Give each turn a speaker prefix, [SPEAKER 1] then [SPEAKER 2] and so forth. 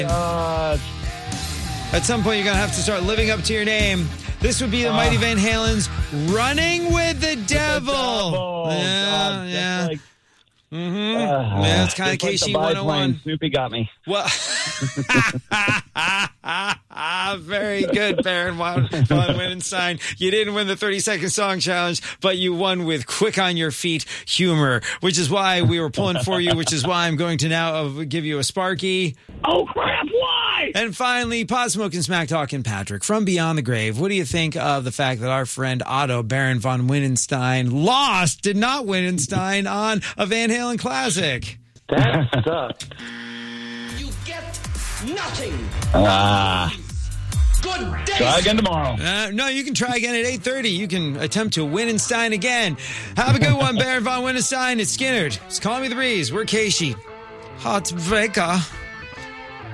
[SPEAKER 1] At some point, you're going to have to start living up to your name. This would be the Mighty Van Halen's Running with the Devil. Yeah. It's kind of KC 101.
[SPEAKER 2] Snoopy got me.
[SPEAKER 1] Well, very good, Baron von Wittgenstein. You didn't win the 30-second song challenge, but you won with quick on your feet humor, which is why we were pulling for you, which is why I'm going to now give you a Sparky.
[SPEAKER 2] Oh, crap, why?
[SPEAKER 1] And finally, Pot Smoking, Smack Talking Patrick from Beyond the Grave. What do you think of the fact that our friend Otto Baron von Wittgenstein did not Wittgenstein on a Van Halen classic?
[SPEAKER 2] That sucks.
[SPEAKER 3] You get nothing. Good day.
[SPEAKER 2] Try again tomorrow.
[SPEAKER 1] No, you can try again at 8:30. You can attempt to Wittgenstein again. Have a good one, Baron von Wittgenstein. It's Skinner. It's Call Me the Breeze. We're Keishi. Heartbreaker.